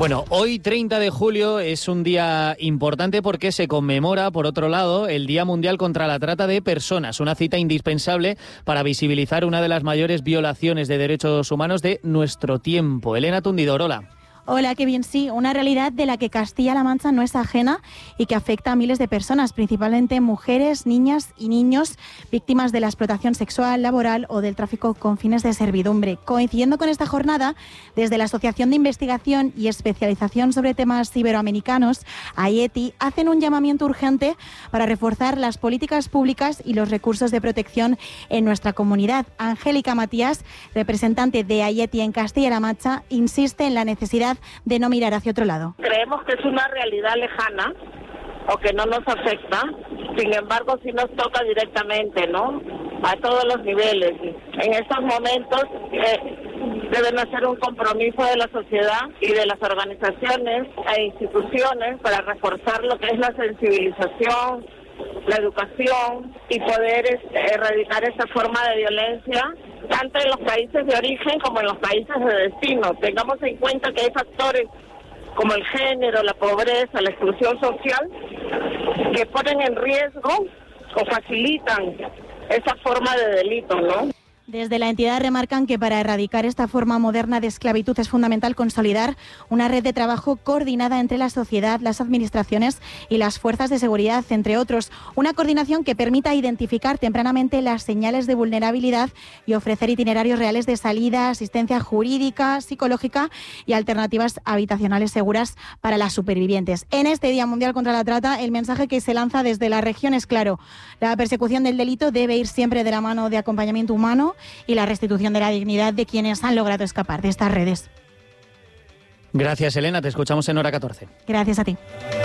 Bueno, hoy 30 de julio es un día importante porque se conmemora, por otro lado, el Día Mundial contra la Trata de Personas, una cita indispensable para visibilizar una de las mayores violaciones de derechos humanos de nuestro tiempo. Elena Tundidor, hola. Hola, qué bien, sí, una realidad de la que Castilla-La Mancha no es ajena y que afecta a miles de personas, principalmente mujeres, niñas y niños víctimas de la explotación sexual, laboral o del tráfico con fines de servidumbre. Coincidiendo con esta jornada, desde la Asociación de Investigación y Especialización sobre Temas Iberoamericanos, AIETI, hacen un llamamiento urgente para reforzar las políticas públicas y los recursos de protección en nuestra comunidad. Angélica Matías, representante de AIETI en Castilla-La Mancha, insiste en la necesidad de no mirar hacia otro lado. Creemos que es una realidad lejana o que no nos afecta, sin embargo sí nos toca directamente, ¿no? A todos los niveles. En estos momentos deben hacer un compromiso de la sociedad y de las organizaciones e instituciones para reforzar lo que es la sensibilización, la educación y poder erradicar esta forma de violencia tanto en los países de origen como en los países de destino. Tengamos en cuenta que hay factores como el género, la pobreza, la exclusión social que ponen en riesgo o facilitan esa forma de delito, ¿no? Desde la entidad remarcan que para erradicar esta forma moderna de esclavitud es fundamental consolidar una red de trabajo coordinada entre la sociedad, las administraciones y las fuerzas de seguridad, entre otros. Una coordinación que permita identificar tempranamente las señales de vulnerabilidad y ofrecer itinerarios reales de salida, asistencia jurídica, psicológica y alternativas habitacionales seguras para las supervivientes. En este Día Mundial contra la Trata, el mensaje que se lanza desde la región es claro. La persecución del delito debe ir siempre de la mano de acompañamiento humano y la restitución de la dignidad de quienes han logrado escapar de estas redes. Gracias, Elena. Te escuchamos en Hora 14. Gracias a ti.